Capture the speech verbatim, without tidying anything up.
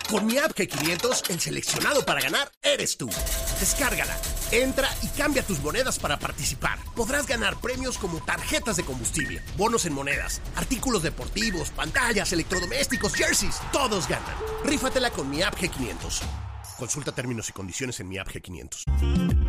Con mi app G quinientos, el seleccionado para ganar eres tú. Descárgala, entra y cambia tus monedas para participar. Podrás ganar premios como tarjetas de combustible, bonos en monedas, artículos deportivos, pantallas, electrodomésticos, jerseys. Todos ganan. Rífatela con mi app G quinientos. Consulta términos y condiciones en mi app G quinientos.